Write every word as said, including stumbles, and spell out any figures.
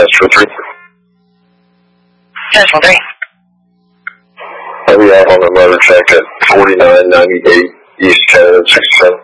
for three. ten for three. I'll be out on a motor check at forty-nine ninety-eight East Canada sixty-seven.